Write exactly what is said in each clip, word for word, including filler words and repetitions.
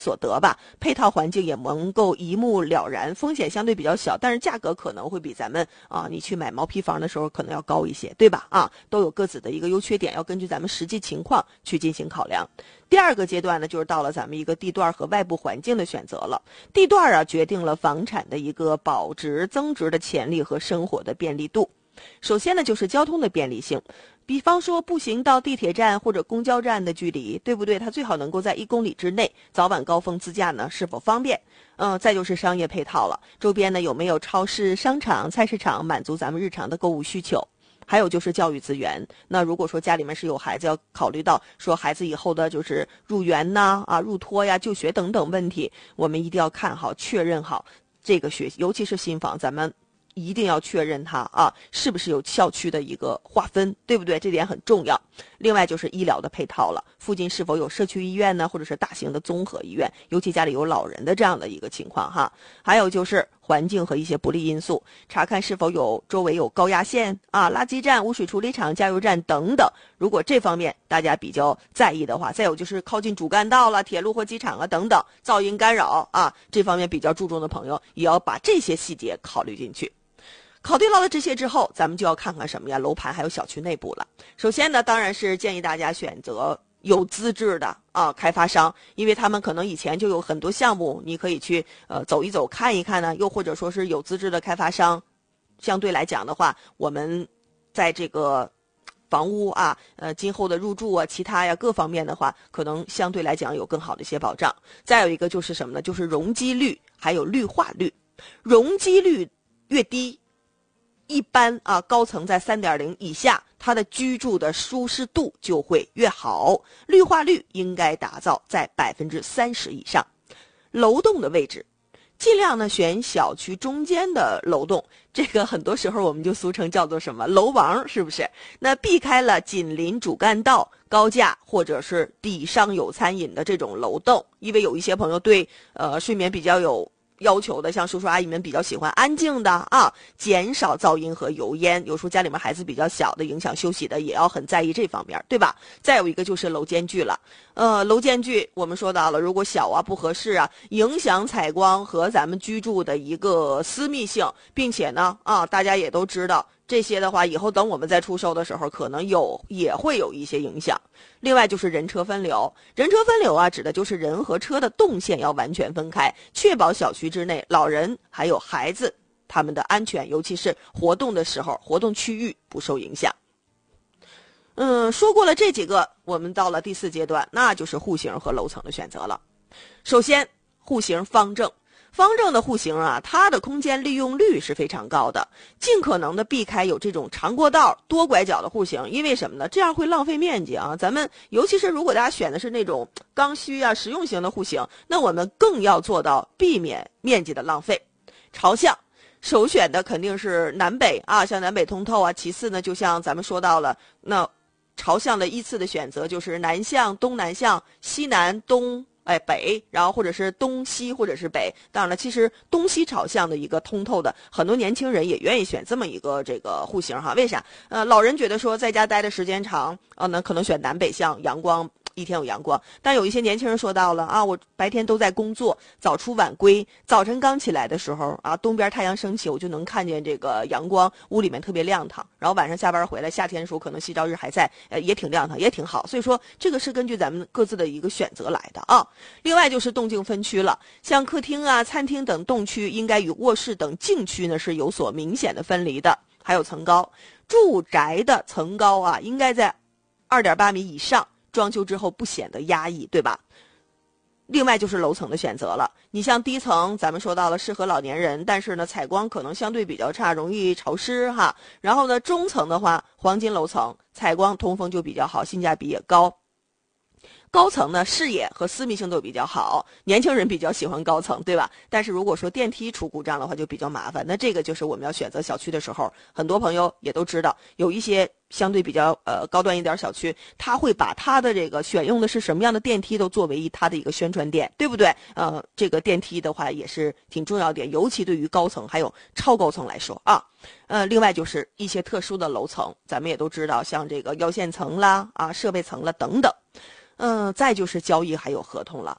所得吧，配套环境也能够一目了然，风险相对比较小，但是价格可能会比咱们啊，你去买毛坯房的时候可能要高一些，对吧？啊，都有各自的一个优缺点，要根据咱们实际情况去进行考量。第二个阶段呢，就是到了咱们一个地段和外部环境的选择了。地段啊，决定了房产的一个保值增值的潜力和生活的便利度。首先呢，就是交通的便利性。比方说步行到地铁站或者公交站的距离，对不对？它最好能够在一公里之内，早晚高峰自驾呢是否方便？嗯，再就是商业配套了，周边呢有没有超市、商场、菜市场，满足咱们日常的购物需求？还有就是教育资源，那如果说家里面是有孩子，要考虑到说孩子以后的就是入园呐、啊、入托呀、就学等等问题，我们一定要看好、确认好这个学，尤其是新房，咱们一定要确认它啊，是不是有校区的一个划分，对不对？这点很重要。另外就是医疗的配套了，附近是否有社区医院呢，或者是大型的综合医院，尤其家里有老人的这样的一个情况哈。还有就是环境和一些不利因素，查看是否有周围有高压线啊、垃圾站、污水处理厂、加油站等等。如果这方面大家比较在意的话，再有就是靠近主干道了、铁路或机场啊等等，噪音干扰啊，这方面比较注重的朋友，也要把这些细节考虑进去。考虑到了这些之后，咱们就要看看什么呀？楼盘还有小区内部了。首先呢，当然是建议大家选择有资质的啊开发商，因为他们可能以前就有很多项目，你可以去呃走一走看一看呢。又或者说是有资质的开发商，相对来讲的话，我们在这个房屋啊，呃，今后的入住啊，其他呀各方面的话，可能相对来讲有更好的一些保障。再有一个就是什么呢？就是容积率还有绿化率，容积率越低，一般啊，高层在 三点零 以下，它的居住的舒适度就会越好。绿化率应该打造在 百分之三十 以上。楼栋的位置，尽量呢选小区中间的楼栋，这个很多时候我们就俗称叫做什么楼王，是不是？那避开了紧邻主干道、高架或者是底上有餐饮的这种楼栋，因为有一些朋友对呃睡眠比较有要求的，像叔叔阿姨们比较喜欢安静的啊，减少噪音和油烟。有时候家里面孩子比较小的，影响休息的，也要很在意这方面，对吧？再有一个就是楼间距了，呃，楼间距我们说到了，如果小啊不合适啊，影响采光和咱们居住的一个私密性，并且呢啊，大家也都知道。这些的话，以后等我们在出售的时候，可能有也会有一些影响。另外就是人车分流，人车分流啊，指的就是人和车的动线要完全分开，确保小区之内老人还有孩子他们的安全，尤其是活动的时候，活动区域不受影响。嗯，说过了这几个，我们到了第四阶段，那就是户型和楼层的选择了。首先，户型方正。方正的户型啊，它的空间利用率是非常高的，尽可能的避开有这种长过道、多拐角的户型，因为什么呢？这样会浪费面积啊。咱们尤其是如果大家选的是那种刚需啊、实用型的户型，那我们更要做到避免面积的浪费。朝向，首选的肯定是南北啊，像南北通透啊。其次呢，就像咱们说到了，那朝向的依次的选择就是南向、东南向、西南、东。哎，北，然后或者是东西，或者是北。当然了，其实东西朝向的一个通透的，很多年轻人也愿意选这么一个这个户型哈。为啥？呃，老人觉得说在家待的时间长，啊，那可能选南北向，阳光一天有阳光。但有一些年轻人说到了啊，我白天都在工作，早出晚归，早晨刚起来的时候啊，东边太阳升起，我就能看见这个阳光，屋里面特别亮堂。然后晚上下班回来，夏天的时候可能夕照日还在，呃，也挺亮堂，也挺好。所以说，这个是根据咱们各自的一个选择来的啊。另外就是动静分区了，像客厅啊、餐厅等动区应该与卧室等静区呢是有所明显的分离的。还有层高，住宅的层高啊应该在 二点八米以上，装修之后不显得压抑，对吧？另外就是楼层的选择了，你像低层咱们说到了适合老年人，但是呢采光可能相对比较差，容易潮湿哈。然后呢中层的话，黄金楼层采光通风就比较好，性价比也高。高层呢，视野和私密性都比较好，年轻人比较喜欢高层，对吧？但是如果说电梯出故障的话，就比较麻烦。那这个就是我们要选择小区的时候，很多朋友也都知道，有一些相对比较呃高端一点小区，他会把他的这个选用的是什么样的电梯都作为他的一个宣传点，对不对？呃，这个电梯的话也是挺重要点，尤其对于高层还有超高层来说啊。呃，另外就是一些特殊的楼层，咱们也都知道，像这个腰线层啦、啊设备层啦等等。嗯，再就是交易还有合同了。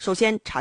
首先查